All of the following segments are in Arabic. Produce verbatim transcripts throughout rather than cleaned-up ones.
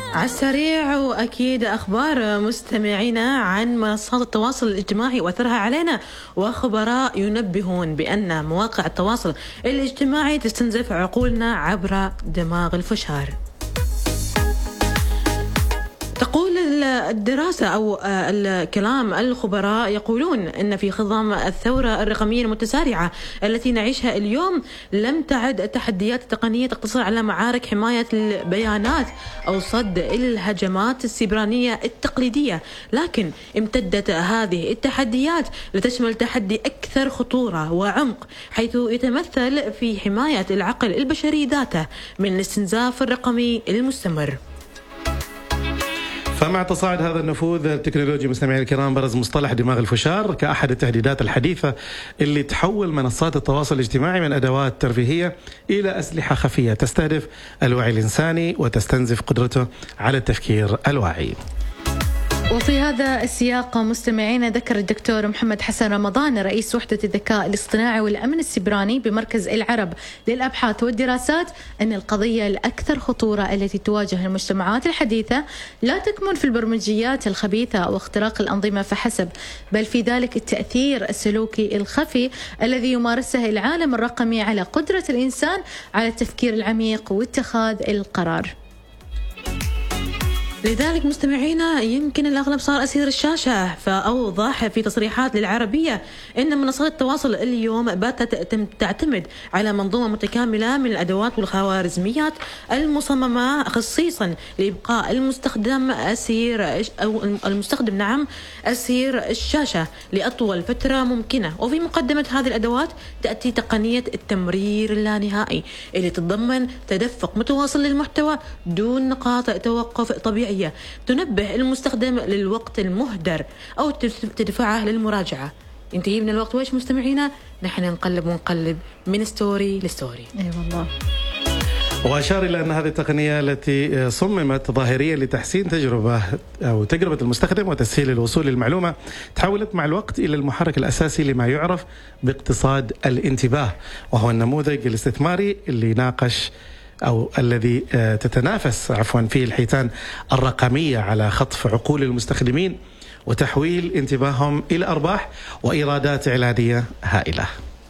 على السريع وأكيد أخبار مستمعينا عن منصات التواصل الاجتماعي وأثرها علينا، وخبراء ينبهون بأن مواقع التواصل الاجتماعي تستنزف عقولنا عبر دماغ الفشار. تقول الدراسة أو الكلام الخبراء يقولون أن في خضم الثورة الرقمية المتسارعة التي نعيشها اليوم لم تعد التحديات التقنية تقتصر على معارك حماية البيانات أو صد الهجمات السيبرانية التقليدية، لكن امتدت هذه التحديات لتشمل تحدي أكثر خطورة وعمق، حيث يتمثل في حماية العقل البشري ذاته من الاستنزاف الرقمي المستمر. فمع تصاعد هذا النفوذ التكنولوجي مستمعي الكرام، برز مصطلح دماغ الفشار كأحد التهديدات الحديثة اللي تحول منصات التواصل الاجتماعي من أدوات ترفيهية إلى أسلحة خفية تستهدف الوعي الإنساني وتستنزف قدرته على التفكير الواعي. وفي هذا السياق مستمعينا، ذكر الدكتور محمد حسن رمضان رئيس وحدة الذكاء الاصطناعي والأمن السيبراني بمركز العرب للأبحاث والدراسات أن القضية الأكثر خطورة التي تواجه المجتمعات الحديثة لا تكمن في البرمجيات الخبيثة أو اختراق الأنظمة فحسب، بل في ذلك التأثير السلوكي الخفي الذي يمارسه العالم الرقمي على قدرة الإنسان على التفكير العميق واتخاذ القرار. لذلك مستمعينا يمكن الأغلب صار أسير الشاشة، فأوضح في تصريحات للعربية أن منصات التواصل اليوم باتت تعتمد على منظومة متكاملة من الأدوات والخوارزميات المصممة خصيصا لإبقاء المستخدم أسير أو المستخدم نعم أسير الشاشة لأطول فترة ممكنة. وفي مقدمة هذه الأدوات تأتي تقنية التمرير اللانهائي اللي تتضمن تدفق متواصل للمحتوى دون نقاط توقف طبيعي تنبه المستخدم للوقت المهدر أو تدفعه للمراجعة. انتهي من الوقت وإيش مستمعينا؟ نحن نقلب ونقلب من ستوري لستوري. أي أيوة والله. وأشار إلى أن هذه التقنية التي صممت ظاهريا لتحسين تجربة أو تجربة المستخدم وتسهيل الوصول للمعلومة تحولت مع الوقت إلى المحرك الأساسي لما يعرف باقتصاد الانتباه، وهو النموذج الاستثماري اللي ناقش أو الذي تتنافس عفوا فيه الحيتان الرقمية على خطف عقول المستخدمين وتحويل انتباههم إلى أرباح وإيرادات إعلانية هائلة.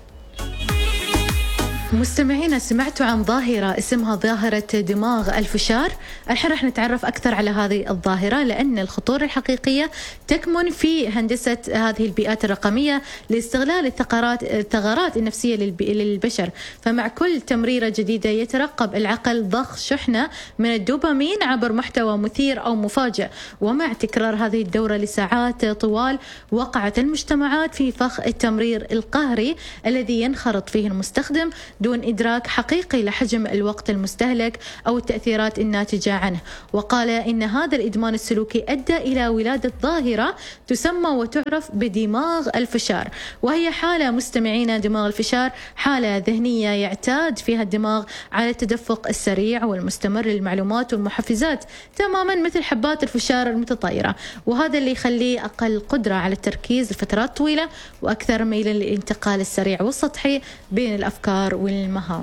مستمعينا، سمعتوا عن ظاهرة اسمها ظاهرة دماغ الفشار؟ الحين رح نتعرف أكثر على هذه الظاهرة، لأن الخطورة الحقيقية تكمن في هندسة هذه البيئات الرقمية لاستغلال الثغرات الثغرات النفسية للبشر. فمع كل تمريرة جديدة يترقب العقل ضخ شحنة من الدوبامين عبر محتوى مثير أو مفاجئ، ومع تكرار هذه الدورة لساعات طوال وقعت المجتمعات في فخ التمرير القهري الذي ينخرط فيه المستخدم دون إدراك حقيقي لحجم الوقت المستهلك أو التأثيرات الناتجة عنه. وقال إن هذا الإدمان السلوكي أدى إلى ولادة ظاهرة تسمى وتعرف بدماغ الفشار، وهي حالة مستمعين دماغ الفشار حالة ذهنية يعتاد فيها الدماغ على التدفق السريع والمستمر للمعلومات والمحفزات تماما مثل حبات الفشار المتطايرة، وهذا اللي يخليه أقل قدرة على التركيز لفترات طويلة وأكثر ميلا للانتقال السريع والسطحي بين الأفكار والمهام.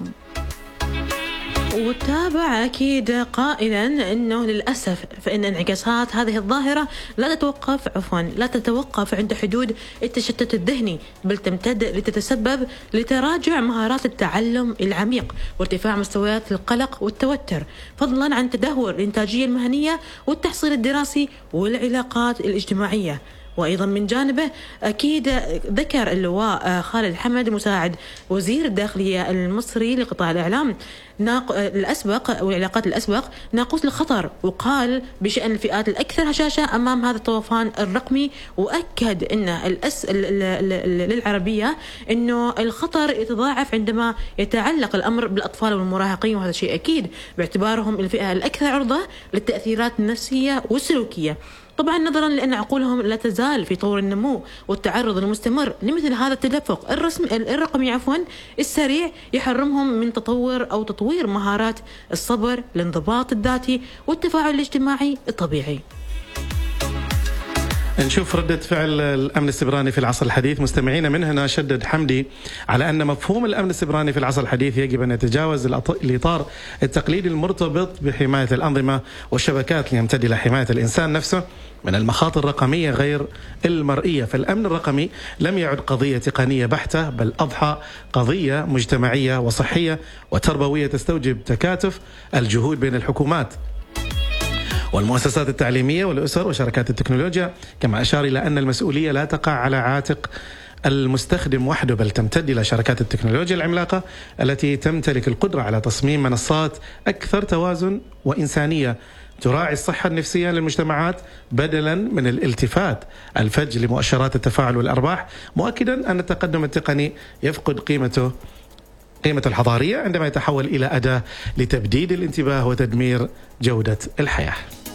وتابع أكيد قائلا أنه للأسف فإن انعكاسات هذه الظاهرة لا تتوقف عفوا لا تتوقف عند حدود التشتت الذهني، بل تمتد لتتسبب لتراجع مهارات التعلم العميق وارتفاع مستويات القلق والتوتر، فضلا عن تدهور الإنتاجية المهنية والتحصيل الدراسي والعلاقات الاجتماعية. وأيضا من جانبه أكيد ذكر اللواء خالد حمد مساعد وزير الداخلية المصري لقطاع الإعلام ناق... الأسبق والعلاقات الأسبق ناقوس الخطر، وقال بشأن الفئات الأكثر هشاشة أمام هذا الطوفان الرقمي، وأكد أن الأس... للعربية أنه الخطر يتضاعف عندما يتعلق الأمر بالأطفال والمراهقين، وهذا شيء أكيد باعتبارهم الفئة الأكثر عرضة للتأثيرات النفسية والسلوكية، طبعا نظرا لأن عقولهم لا تزال في طور النمو والتعرض المستمر لمثل هذا التدفق الرسم الرقمي عفوا السريع يحرمهم من تطور أو تطوير مهارات الصبر، الانضباط الذاتي والتفاعل الاجتماعي الطبيعي. نشوف ردة فعل الأمن السبراني في العصر الحديث. مستمعينا، من هنا شدد حمدي على أن مفهوم الأمن السبراني في العصر الحديث يجب أن يتجاوز الإطار التقليدي المرتبط بحماية الأنظمة والشبكات ليمتد إلى حماية الإنسان نفسه من المخاطر الرقمية غير المرئية. فالأمن الرقمي لم يعد قضية تقنية بحتة، بل أضحى قضية مجتمعية وصحية وتربوية تستوجب تكاتف الجهود بين الحكومات والمؤسسات التعليمية والأسر وشركات التكنولوجيا. كما أشار إلى أن المسؤولية لا تقع على عاتق المستخدم وحده، بل تمتد إلى شركات التكنولوجيا العملاقة التي تمتلك القدرة على تصميم منصات أكثر توازن وإنسانية تراعي الصحة النفسية للمجتمعات بدلا من الالتفات الفج لمؤشرات التفاعل والأرباح، مؤكدا أن التقدم التقني يفقد قيمته قيمته الحضارية عندما يتحول إلى أداة لتبديد الانتباه وتدمير جودة الحياة.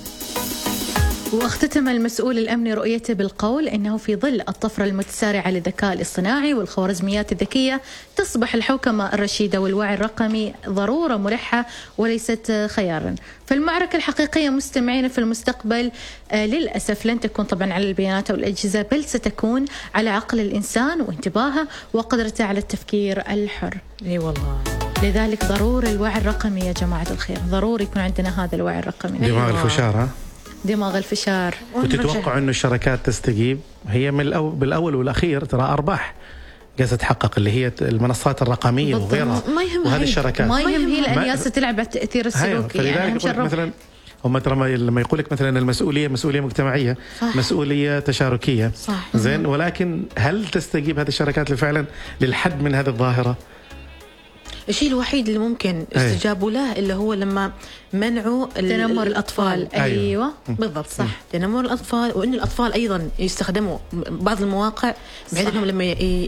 واختتم المسؤول الأمني رؤيته بالقول إنه في ظل الطفرة المتسارعة للذكاء الاصطناعي والخوارزميات الذكية تصبح الحوكمة الرشيدة والوعي الرقمي ضرورة ملحة وليست خيارا. فالمعركة الحقيقية مستمعين في المستقبل آه للأسف لن تكون طبعا على البيانات أو الأجهزة، بل ستكون على عقل الإنسان وانتباهه وقدرته على التفكير الحر. اي والله، لذلك ضروري الوعي الرقمي يا جماعة الخير، ضروري يكون عندنا هذا الوعي الرقمي. دماغ الفشار، دماغ الفشار. وتتوقع أنه الشركات تستجيب؟ هي من الأول بالأول والأخير ترى أرباح قاعدة تحقق اللي هي المنصات الرقمية وغيرها، ما يهم وهذه الشركات ما يهم هي لأن ياسة تلعب على التأثير السلوكي. يعني مثلا هم ترى لما يقول لك مثلا المسؤولية مسؤولية مجتمعية، صح. مسؤولية تشاركية، صح. زين، ولكن هل تستجيب هذه الشركات فعلا للحد من هذه الظاهرة؟ الشيء الوحيد اللي ممكن استجابوا له اللي هو لما منعوا تنمر الأطفال. أيوة, أيوة. بالضبط، صح. تنمر الأطفال، وإن الأطفال أيضا يستخدموا بعض المواقع بحيث أنهم لما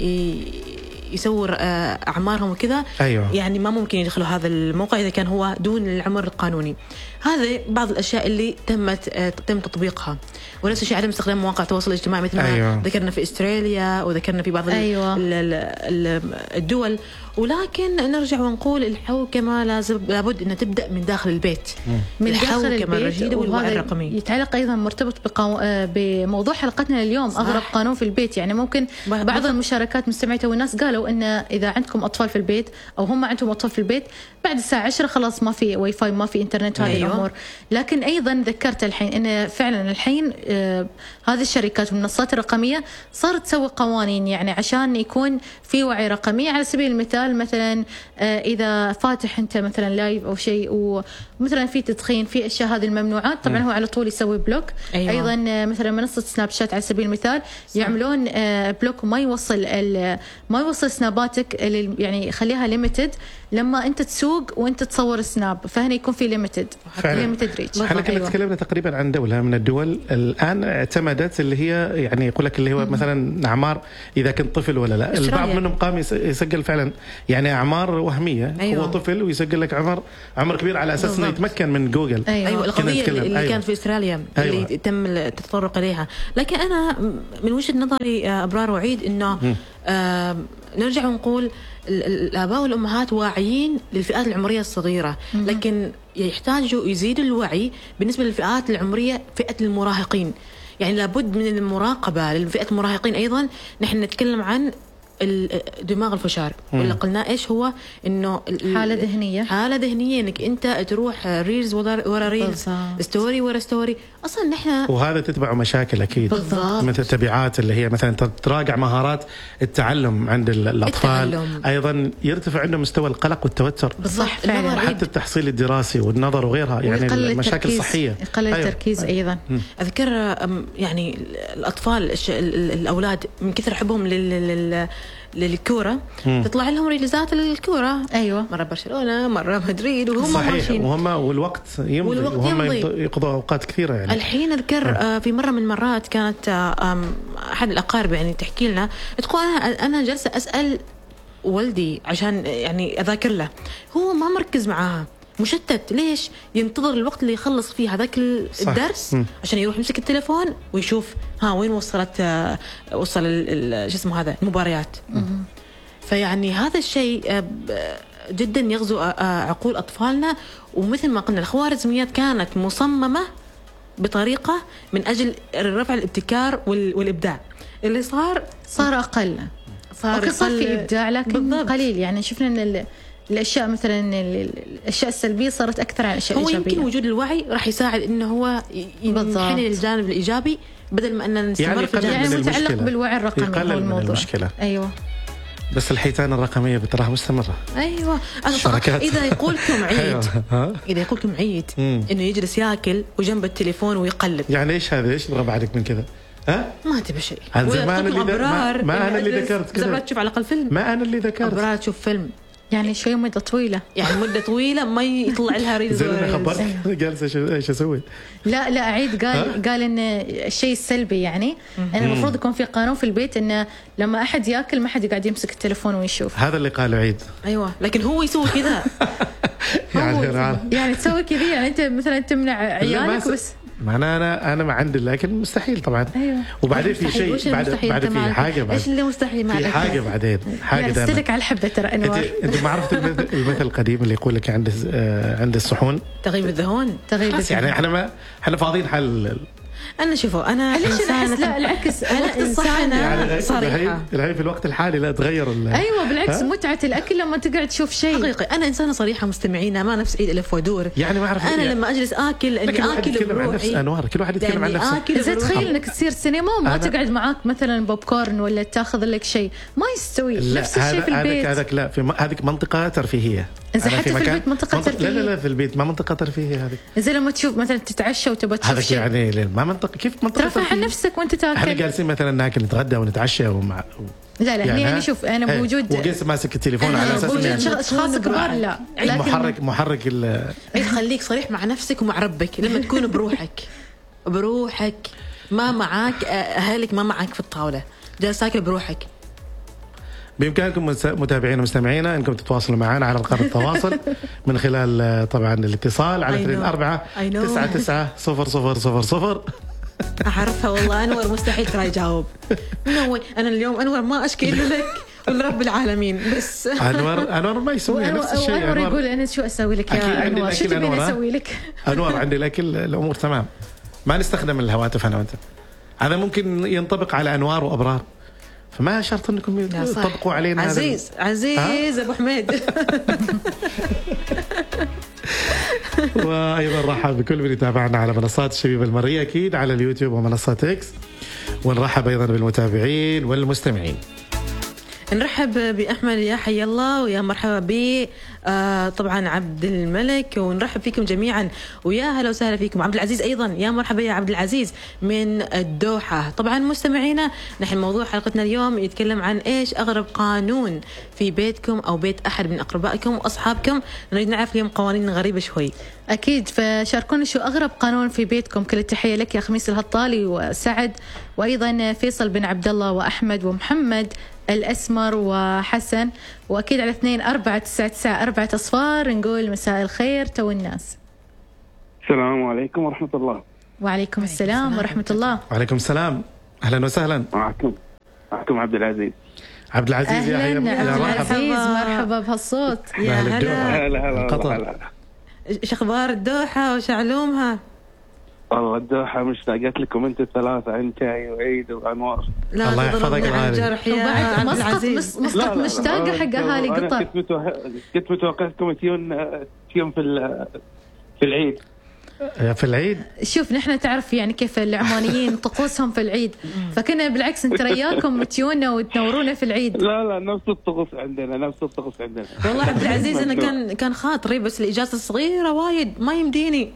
يسور أعمارهم وكذا، أيوة. يعني ما ممكن يدخلوا هذا الموقع إذا كان هو دون العمر القانوني. هذه بعض الأشياء اللي تمت تم تطبيقها. ونفس الشيء عدم استخدام مواقع التواصل الاجتماعي مثل ما أيوة. ذكرنا في استراليا وذكرنا في بعض أيوة. الدول. ولكن نرجع ونقول الحوكمة لازم لابد أن تبدأ من داخل البيت، من داخل البيت، والوعي الرقمي يتعلق أيضا مرتبط بقو... بموضوع حلقتنا اليوم. صح. أغرب قانون في البيت. يعني ممكن بعض المشاركات مستمعته والناس قالوا إن إذا عندكم أطفال في البيت أو هم عندهم أطفال في البيت بعد الساعة عشرة خلاص ما في واي فاي، ما في إنترنت، هذه أيوة. الأمور. لكن أيضا ذكرت الحين إن فعلا الحين آه هذه الشركات والمنصات الرقمية صارت تسوي قوانين يعني عشان يكون في وعي رقمي. على سبيل المثال مثلا آه إذا فاتح أنت مثلا لايف أو شيء ومثلا في تدخين، في أشياء هذه الممنوعات، طبعا م. هو على طول يسوي بلوك. أيوة. أيضا آه مثلا منصة سناب شات على سبيل المثال، صح. يعملون آه بلوك وما يوصل ما يوصل سناباتك يعني يخليها ليميتد لما أنت تسوق وأنت تصور سناب، فهنا يكون في ليميتد ليميتد ريتش. احنا كنا أيوة. تكلمنا تقريبا عن دولة من الدول الآن اعتمدت اللي هي يعني يقول لك اللي هو م- مثلا أعمار إذا كنت طفل ولا لا. البعض منهم قام يسجل فعلا يعني أعمار وهمية. أيوة. هو طفل ويسجل لك عمر عمر كبير على أساس إنه يتمكن من جوجل. أيوة. أيوة. القضية اللي أيوة. كانت في استراليا اللي أيوة. تم التطرق إليها. لكن أنا من وجهة نظري أبرار وعيد إنه آه نرجع ونقول الآباء والأمهات واعيين للفئات العمرية الصغيرة، لكن يحتاجوا يزيد الوعي بالنسبة للفئات العمرية، فئة المراهقين. يعني لابد من المراقبة للفئة المراهقين. أيضا نحن نتكلم عن دماغ الفشار، واللي قلنا إيش هو إنه حالة ذهنية حالة ذهنية إنك أنت تروح ريلز ورا ريلز، ستوري ورا ستوري. أصلا نحن وهذا تتبع مشاكل أكيد. بالضبط. مثل تبعات اللي هي مثلا تراجع مهارات التعلم عند الأطفال. التعلم. أيضا يرتفع عندهم مستوى القلق والتوتر. بالضبط. حتى التحصيل الدراسي والنظر وغيرها، يعني المشاكل الصحية يقلل أيوة. التركيز أيضا. أذكر يعني الأطفال الأولاد من كثر حبهم لل للكورة تطلع لهم ريلزات الكورة. أيوة. مرة برشلونة مرة مدريد وهم ماشيين، وهم والوقت يمضي وهم يقضوا أوقات كثيرة. يعني الحين أذكر آه. في مرة من المرات كانت آه أحد الأقارب يعني تحكي لنا تقول أنا أنا جالسة أسأل والدي عشان يعني أذاكر له، هو ما مركز معاها، مشتت. ليش؟ ينتظر الوقت اللي يخلص فيه هذاك الدرس م. عشان يروح يمسك التليفون ويشوف ها وين وصلت آه وصل شو اسمه هذا المباريات. م. فيعني هذا الشيء آه جدا يغزو آه عقول أطفالنا. ومثل ما قلنا الخوارزميات كانت مصممة بطريقة من أجل رفع الابتكار والإبداع. اللي صار صار أقل، صار صار في إبداع لكن بالضبط. قليل. يعني شفنا أن الأشياء مثلا الأشياء السلبية صارت أكثر عن الأشياء الإيجابية. هو يمكن وجود الوعي راح يساعد إنه هو ينحني للجانب الإيجابي بدل ما أننا نستمر يعني في الجانب يعني متعلق بالوعي الرقمي هو الموضوع. المشكلة. أيوة. بس الحيتان الرقمية بتراها مستمرة. أيوة. أنا إذا يقولكم عيد إذا يقولكم عيد إنه يجلس يأكل وجنب التليفون ويقلب. يعني إيش هذا؟ إيش نبغى بعدك من كذا؟ ها؟ ما تبي شيء. عن زمان اللي ما, ما أنا اللي ذكرت كذا. زبرات تشوف على الأقل فيلم. ما أنا اللي ذكرت. زبرات تشوف فيلم. يعني شوي مدة طويلة. يعني مدة طويلة ما يطلع لها ريلز. زين أنا خبرت جالسة إيش أسوي؟ لا لا عيد قال قال إن الشيء السلبي يعني إن المفروض يكون في قانون في البيت إنه لما أحد يأكل ما حد يقعد يمسك التليفون ويشوف. هذا اللي قاله عيد. أيوة لكن هو يسوي كذا. يعني يعني تسوي كذا يعني أنت مثلا تمنع عيالك بس. ما أنا أنا أنا ما عندي لكن مستحيل طبعا. أيوة. وبعدين في شيء بعد بعد في حاجة بعد. إيش اللي مستحيل معك؟ في حاجة بعدين حاجة يعني استلك على الحبة ترى أنوار. أنت ما عرفت المثل القديم اللي يقول لك عند عند الصحون تغيب الذهون. تغيب الذهون. يعني إحنا ما إحنا فاضيين حل. أنا شوفوا أنا إنسانة. لا العكس أنا إنسانة يعني صريحة. الحين في الوقت الحالي لا تغير. أيوة بالعكس متعة الأكل لما تقعد تشوف شيء. حقيقي أنا إنسانة صريحة مستمعين ما نفس عيد ألف ودور. يعني ما أعرف أنا يعني لما أجلس آكل إني آكل بروحي. أنوار كل واحد يتكلم عن نفسه. إذا تخيل إنك تصير سينما وما تقعد معاك مثلا بوب كورن ولا تاخذ لك شيء ما يستوي. نفس الشيء في البيت. هذاك لا في هذيك منطقة ترفيهية. إذا حتى في, في البيت منطقة منطقة ترفيهية. لا لا لا في البيت ما منطقة ترفيهية هذه. إذا لما تشوف مثلا تتعشى وتبغى تشوف شيء. هذا يعني ما منطقة كيف منطقة ترفه عن نفسك وأنت تاكل. احنا جالسين مثلا ناكل نتغدى ونتعشى ومع. لا لا يعني, يعني شوف أنا بوجود. وجالس ماسك التليفون على أساس بوجود أشخاص كبار لا. لكن محرك محرك ال. خليك صريح مع نفسك ومع ربك لما تكون بروحك بروحك ما معاك أهلك ما معاك في الطاولة جالس تاكل بروحك. بإمكانكم متابعينا ومستمعينا أنكم تتواصلوا معنا على رقم التواصل من خلال طبعا الاتصال على اثنين أربعة تسعة تسعة صفر صفر صفر صفر. أعرفها والله أنور مستحيل ترى يجاوب. منو أنا اليوم أنور ما أشكي إلا لك ولرب العالمين بس. أنور أنور ما يسوي نفس الشيء. أنور يقول أنا شو أسوي لك يا أنور شو تبين أسوي لك. أنور عندي الأكل الأمور تمام ما نستخدم الهواتف أنا وأنت. هذا ممكن ينطبق على أنوار وأبرار فما شرط انكم تطبقوا علينا. عزيز هذا عزيز ابو حميد. وايضا رحب بكل من يتابعنا على منصات الشبيبه المرئيه اكيد على اليوتيوب ومنصات اكس. ونرحب ايضا بالمتابعين والمستمعين. نرحب بأحمد يا حي الله ويا مرحبا ب آه طبعا عبد الملك ونرحب فيكم جميعا ويا هلا وسهلا فيكم. عبد العزيز أيضا يا مرحبا يا عبد العزيز من الدوحة. طبعا مستمعينا نحن موضوع حلقتنا اليوم يتكلم عن إيش أغرب قانون في بيتكم أو بيت أحد من أقربائكم وأصحابكم. نريد نعرف اليوم قوانين غريبة شوي. أكيد فشاركونا شو أغرب قانون في بيتكم. كل التحية لك يا خميس الهطالي وسعد وأيضا فيصل بن عبد الله وأحمد ومحمد الأسمر وحسن وأكيد على اثنين أربعة تسعة تسعة أربعة أصفار نقول مساء الخير تو الناس. السلام عليكم ورحمة الله. وعليكم السلام ورحمة الله. وعليكم السلام أهلا وسهلا. معكم معكم عبد العزيز. عبد العزيز يا أهلا عبد العزيز مرحبا بهالصوت. يا هلا هلا هلا. إيش أخبار الدوحة وش علومها؟ والله الدوحة مشتاقت لكم أنت الثلاثة أنت وعيد وأنوار. لا الله يحفظك الجرح يا عبد العزيز. مسقط مشتاقة حق أهالي قطر. كنت متوقعكم تيون تيون في في العيد. في العيد شوف نحن تعرف يعني كيف العمانيين طقوسهم في العيد فكنا بالعكس نترياكم تيونا وتنورونا في العيد. لا لا نفس الطقوس عندنا نفس الطقوس عندنا. والله عبد العزيز أنا كان كان خاطري بس الإجازة الصغيرة وايد ما يمديني.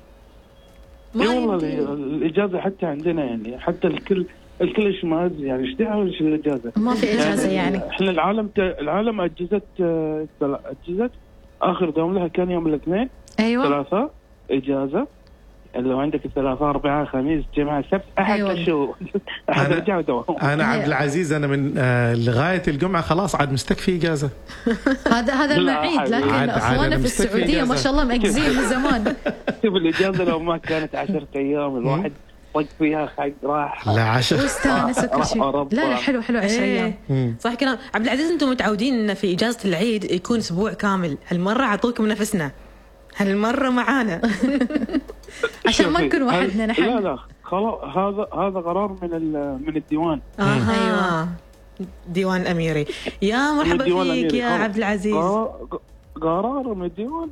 ما والله الإجازة حتى عندنا يعني حتى الكل الكل إيش ما يعني إيش دعوة إيش الإجازة ما في إجازة يعني, يعني. إحنا العالم العالم أجازت أجازت آخر دوم لها كان يوم الاثنين. أيوة. ثلاثة إجازة لو عندك الثلاثاء أربعاء خميس جمعة سبت أحد أيوة. شو أحد رجع دوام. أنا عبد العزيز أنا من آه لغاية الجمعة خلاص عاد مستكفي إجازة. هذا هذا المعيد لكن أخوانا في السعودية ما شاء الله مأجزين من زمان. شوف الإجازة لو ما كانت عشرة أيام الواحد طق فيها خق راح. لا عشر. واستانس كل شيء. لا حلو حلو عشر أيام. صح كلام عبد العزيز. أنتم متعودين إن في إجازة العيد يكون أسبوع كامل. هالمرة عطوكم نفسنا. هالمرة معانا. عشان ما نكون وحدنا نحن. لا لا خلاص، هذا هذا قرار من من الديوان. اها أيوة. ديوان الاميري. يا مرحبا فيك يا عبد العزيز. قرار من الديوان.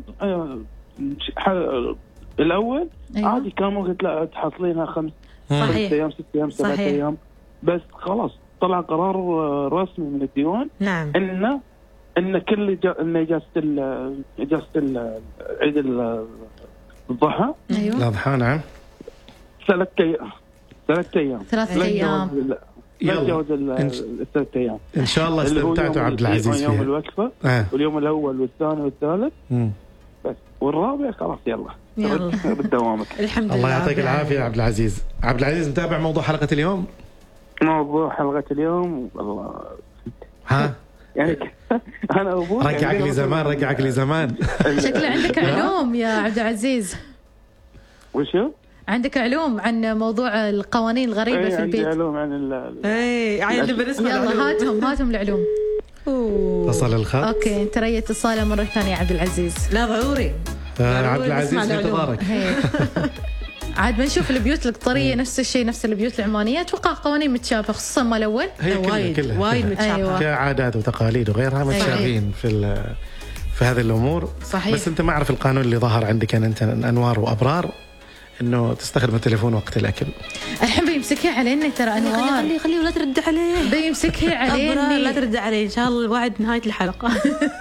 الاول أيوة. عادي كان ممكن تحصلينها خمس صحيح. ايام ست ايام سبعة ايام، بس خلاص طلع قرار رسمي من الديوان. نعم. ان ان كل جا... ان اجازه ال... اجازه ال... عيد الضحى. ايوه الاضحى. نعم. ثلاث ايام ثلاث ايام ثلاث ايام لا تجاوز الثلاث ايام. ان شاء الله استمتعتوا عبد العزيز فيها. يوم الوقفه آه. واليوم الاول والثاني والثالث مم. بس، والرابع خلاص يلا يلا بالدوام. الحمد لله. الله يعطيك العافيه عبد العزيز. عبد العزيز متابع موضوع حلقه اليوم؟ موضوع حلقه اليوم والله ها يعني انا ابوك رجعك يعني لي زمان رجعك لي زمان. شكله عندك علوم يا عبد العزيز. وشو؟ عندك علوم عن موضوع القوانين الغريبة ايه في البيت. عندي علوم عن ال اي عندي بالنسبة يلا هاتهم هاتهم العلوم. وصل الخط. اوكي ترى اتصاله مرة ثانية عبد العزيز. لا ضروري. آه عبد العزيز في انتظارك. عاد بنشوف البيوت القطرية نفس الشيء، نفس البيوت العمانية اتوقع قوانين متشابهة، خصوصا ما الاول هي وايد كلها وايد متشابهة. أيوة. كعادات وتقاليد وغيرها متشابهين في في هذه الامور. صحيح. بس انت ما اعرف القانون اللي ظهر عندك انت انوار وابرار انه تستخدم التليفون وقت الاكل. الحين بيمسكها علينا ترى انوار. خلي خلي ولا ترد عليه. بيمسكها علينا لا ترد عليه ان شاء الله. الوعد نهاية الحلقة.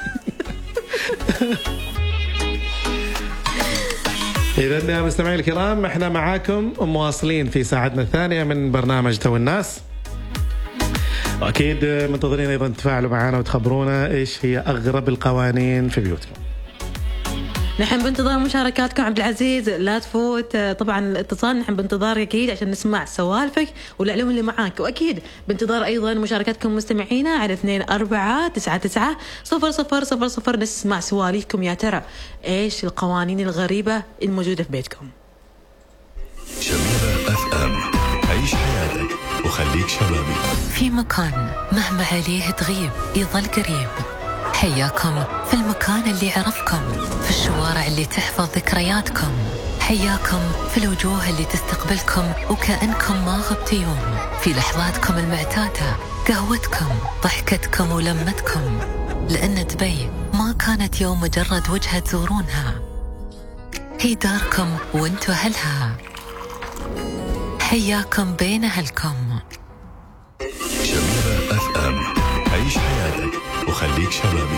إذا يا مستمعي الكرام احنا معاكم مواصلين في ساعتنا الثانية من برنامج تو الناس، وأكيد منتظرين أيضا تفاعلوا معنا وتخبرونا إيش هي أغرب القوانين في بيوتكم. نحن بانتظار مشاركاتكم عبد العزيز، لا تفوت طبعا الاتصال، نحن بانتظارك أكيد عشان نسمع سوالفك والعلوم اللي معاك، وأكيد بانتظار أيضا مشاركاتكم مستمعينا على اثنين أربعة تسعة تسعة صفر صفر صفر صفر. نسمع سوالفكم يا ترى إيش القوانين الغريبة الموجودة في بيتكم. شبيبة اف ام، عيش حياتك وخليك شبابي. في مكان مهما عليه تغيب يظل قريب. حياكم في المكان اللي يعرفكم، في الشوارع اللي تحفظ ذكرياتكم. حياكم في الوجوه اللي تستقبلكم وكأنكم ما غبت يوم، في لحظاتكم المعتادة، قهوتكم، ضحكتكم ولمتكم. لأن دبي ما كانت يوم مجرد وجهة تزورونها، هي داركم وانتو أهلها. حياكم بين أهلكم. شبيبة اف ام، عيش حياتك وخليك شبابي.